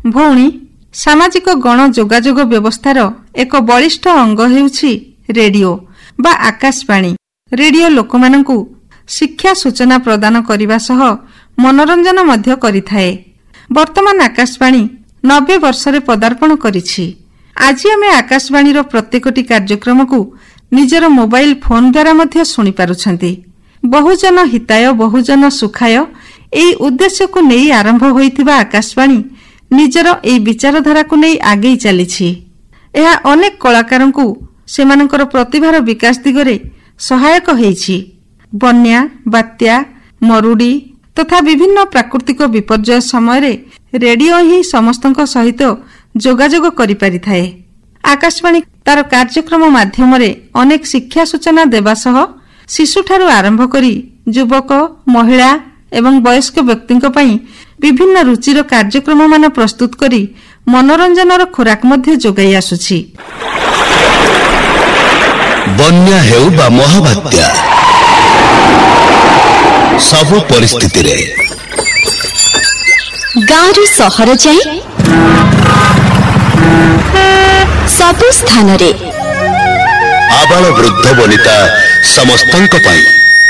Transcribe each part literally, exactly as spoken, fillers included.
ଭଉଣୀ, ସାମାଜିକ ଗଣ ଯୋଗାଯୋଗ ବ୍ୟବସ୍ଥାର ଏକ ବଳିଷ୍ଠ ଅଙ୍ଗ ହେଉଛି ରେଡିଓ ବା ଆକାଶବାଣୀ। ରେଡିଓ ଲୋକମାନଙ୍କୁ ଶିକ୍ଷା ସୂଚନା ପ୍ରଦାନ କରିବା ସହ ମନୋରଞ୍ଜନ ମଧ୍ୟ କରିଥାଏ। ବର୍ତ୍ତମାନ ଆକାଶବାଣୀ ନବେ ବର୍ଷରେ ପଦାର୍ପଣ କରିଛି। ଆଜି ଆମେ ଆକାଶବାଣୀର ପ୍ରତ୍ୟେକଟି କାର୍ଯ୍ୟକ୍ରମକୁ ନିଜର ମୋବାଇଲ ଫୋନ ଦ୍ୱାରା ମଧ୍ୟ ଶୁଣିପାରୁଛନ୍ତି। ବହୁଜନ ହିତାୟ ବହୁଜନ ସୁଖାୟ ଏହି ଉଦ୍ଦେଶ୍ୟକୁ ନେଇ ଆରମ୍ଭ ହୋଇଥିବା ଆକାଶବାଣୀ ନିଜର ଏହି ବିଚାରଧାରାକୁ ନେଇ ଆଗେଇ ଚାଲିଛି। ଏହା ଅନେକ କଳାକାରଙ୍କୁ ସେମାନଙ୍କର ପ୍ରତିଭାର ବିକାଶ ଦିଗରେ ସହାୟକ ହୋଇଛି। ବନ୍ୟା, ବାତ୍ୟା, ମରୁଡ଼ି ତଥା ବିଭିନ୍ନ ପ୍ରାକୃତିକ ବିପର୍ଯ୍ୟୟ ସମୟରେ ରେଡିଓ ହିଁ ସମସ୍ତଙ୍କ ସହିତ ଯୋଗାଯୋଗ କରିପାରିଥାଏ। ଆକାଶବାଣୀ ତାର କାର୍ଯ୍ୟକ୍ରମ ମାଧ୍ୟମରେ ଅନେକ ଶିକ୍ଷା ସୂଚନା ଦେବା ସହ ଶିଶୁଠାରୁ ଆରମ୍ଭ କରି ଯୁବକ, ମହିଳା ଏବଂ ବୟସ୍କ ବ୍ୟକ୍ତିଙ୍କ ପାଇଁ ବିଭିନ୍ନ ରୁଚିର କାର୍ଯ୍ୟକ୍ରମମାନ ପ୍ରସ୍ତୁତ କରି ମନୋରଞ୍ଜନର ଖୋରାକ ମଧ୍ୟ ଯୋଗାଇ ଆସୁଛି। ବନ୍ୟା ହେଉ ବା ମହାବାତ୍ୟା, ସବୁ ପରିସ୍ଥିତିରେ ଗାଁରୁ ସହର ଯାଏ ସବୁ ସ୍ଥାନରେ ଆବାଳ ବୃଦ୍ଧ ବନିତା ସମସ୍ତଙ୍କ ପାଇଁ,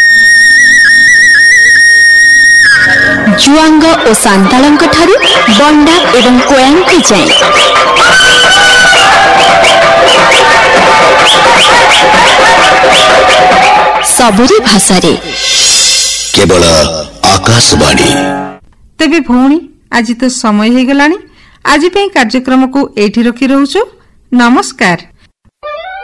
ଜୁଆଙ୍ଗ ଓ ସାନ୍ତାଳଙ୍କ ଠାରୁ ବଣ୍ଡା ଏବଂ କୋୟାଙ୍କ ଯାଏ ସବୁରି ଭାଷାରେ କେବଳ ଆକାଶବାଣୀ। ତେବେ ଭଉଣୀ, ଆଜି ତ ସମୟ ହେଇଗଲାଣି। ଆଜି ପାଇଁ କାର୍ଯ୍ୟକ୍ରମକୁ ଏଇଠି ରଖି ରହୁଛୁ। ନମସ୍କାର।